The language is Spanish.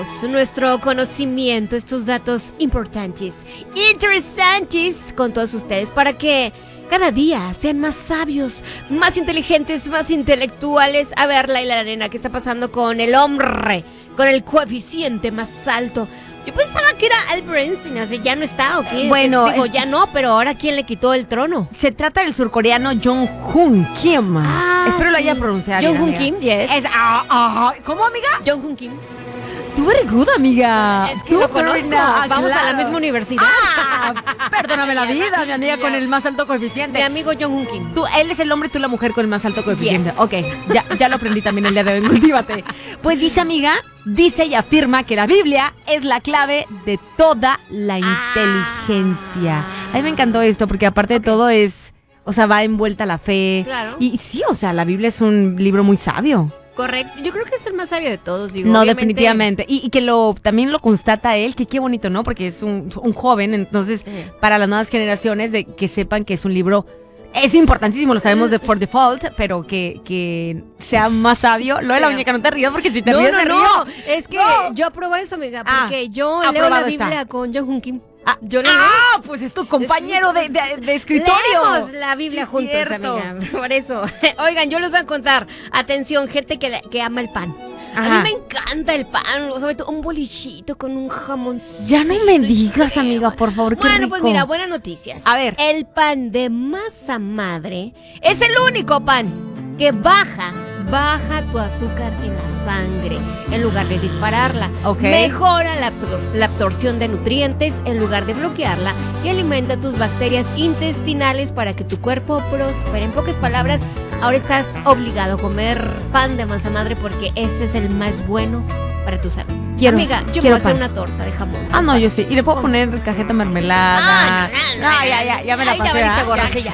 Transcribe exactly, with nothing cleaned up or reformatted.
Nuestro conocimiento, estos datos importantes, interesantes con todos ustedes para que cada día sean más sabios, más inteligentes, más intelectuales. A ver, Laila Arena, ¿qué está pasando con el hombre, con el coeficiente más alto? Yo pensaba que era Albert Einstein, o sea, ¿ya no está o qué? Bueno, digo, ya no, pero ahora ¿quién le quitó el trono? Se trata del surcoreano Jong-un Kim. Ah, Espero lo sí. haya pronunciado bien, Jong-un amiga. Kim, yes. Es, ah, ah, ¿Cómo, amiga? Jong-un Kim. Tú very good, amiga. Es que Tú, lo conozco. Karina, Vamos a la claro. misma universidad. Ah, perdóname la vida, mi amiga Ya. con el más alto coeficiente. Mi amigo Jong-un Kim. Tú, él es el hombre y tú la mujer con el más alto coeficiente. Yes. Ok, ya, ya lo aprendí también el día de hoy. Cultívate. Pues dice, amiga, dice y afirma que la Biblia es la clave de toda la inteligencia. A mí me encantó esto porque aparte de todo es, o sea, va envuelta la fe. Claro. Y sí, o sea, la Biblia es un libro muy sabio. Correcto. Yo creo que es el más sabio de todos, digo. No, obviamente. definitivamente. Y, y que lo también lo constata él, que qué bonito, ¿no? Porque es un, un joven, entonces, Sí. para las nuevas generaciones, de que sepan que es un libro, es importantísimo, lo sabemos de por default, pero que, que sea más sabio. Lo de la Sí. muñeca, no te rías, porque si te No, ríes, no, me no. río. Es que No. yo apruebo eso, amiga, Ah, porque yo leo aprobado la Biblia está. con Jong-un Kim. Ah, yo leo. ah, pues es tu compañero de, de, de escritorio. Leemos la Biblia Sí, juntos, cierto. amiga. Por eso. Oigan, yo les voy a contar. Atención, gente que, que ama el pan. A Ajá. mí me encanta el pan, sobre todo un bolichito con un jamoncito. Ya no me y digas, crema. amiga, por favor, qué Bueno, rico. pues mira, buenas noticias. A ver. El pan de masa madre es el único pan que baja, baja tu azúcar en la sangre en lugar de dispararla. Ok. Mejora la, absor- la absorción de nutrientes en lugar de bloquearla y alimenta tus bacterias intestinales para que tu cuerpo prospere. En pocas palabras, ahora estás obligado a comer pan de masa madre porque ese es el más bueno para tu salud. Quiero, Amiga, yo quiero me voy a hacer pan. una torta de jamón. Ah, no, yo sí. Y le puedo poner cajeta mermelada. Ah, no, no, no, No, ya, ya, ya me la Ay, pasé. ya valiste ¿verdad? gorra, Ya, sí, ya.